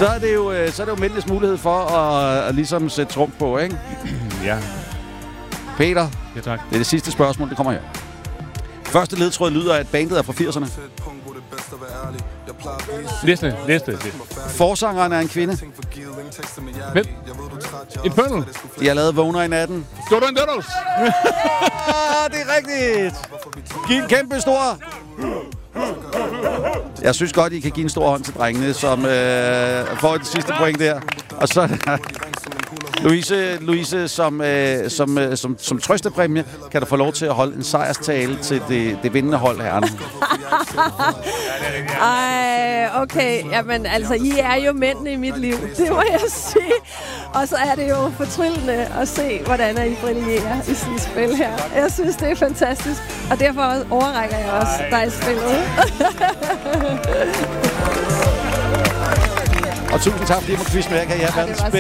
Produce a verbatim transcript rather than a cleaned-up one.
Så er det jo, så er det jo mændenes mulighed for at, at ligesom sætte trumf på, ikke? Ja. Peter, ja, tak. Det er det sidste spørgsmål, det kommer her. Første ledtråd lyder, at bandet er fra firserne. Liste, liste, liste. Forsangeren er en kvinde. Hvem? Infernal. De har lavet Vågner i natten. Jordan Doodles. Det er rigtigt. Giv en kæmpe stor. Jeg synes godt, I kan give en stor hånd til drengene, som øh, får det sidste point der. Og så Louise, Louise som, øh, som, øh, som, som trøstepræmie, kan du få lov til at holde en sejrstale til det, det vindende hold herren. Ej, okay. Jamen, altså, I er jo mændene i mit liv. Det må jeg sige. Og så er det jo fortryllende at se, hvordan I brillerer i sådan et spil her. Jeg synes, det er fantastisk. Og derfor overrækker jeg også dig i spillet. Og tusind tak, fordi I må quizze med. Jeg kan have verdens